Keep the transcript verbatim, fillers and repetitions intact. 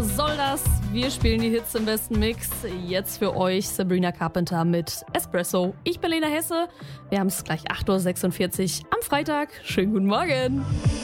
soll das? Wir spielen die Hits im besten Mix. Jetzt für euch Sabrina Carpenter mit Espresso. Ich bin Lena Hesse. Wir haben es gleich acht Uhr sechsundvierzig am Freitag. Schönen guten Morgen.